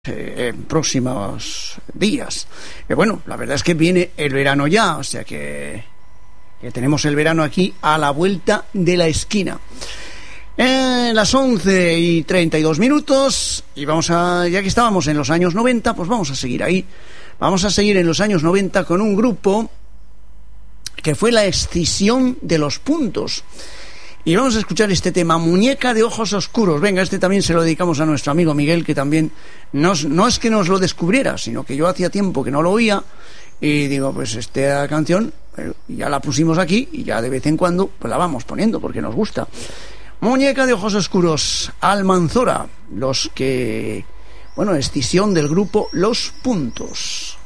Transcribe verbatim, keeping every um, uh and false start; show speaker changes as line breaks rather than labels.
Eh, en próximos días. Eh, bueno, la verdad es que viene el verano ya, o sea que, que tenemos el verano aquí a la vuelta de la esquina. Eh, las once y treinta y dos minutos, y vamos a, ya que estábamos en los años noventa, pues vamos a seguir ahí. Vamos a seguir en los años noventa con un grupo que fue la escisión de Los Puntos. Y vamos a escuchar este tema, Muñeca de Ojos Oscuros. Venga, este también se lo dedicamos a nuestro amigo Miguel, que también nos, no es que nos lo descubriera, sino que yo hacía tiempo que no lo oía, y digo, pues esta canción eh, ya la pusimos aquí, y ya de vez en cuando pues la vamos poniendo, porque nos gusta. Muñeca de Ojos Oscuros, Almanzora, los que, bueno, escisión del grupo Los Puntos.